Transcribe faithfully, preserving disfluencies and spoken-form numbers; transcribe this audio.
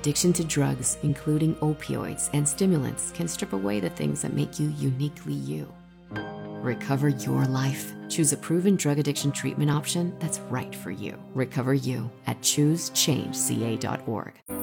Addiction to drugs, including opioids and stimulants, can strip away the things that make you uniquely you. Recover your life. Choose a proven drug addiction treatment option that's right for you. Recover you at choose change c a dot org.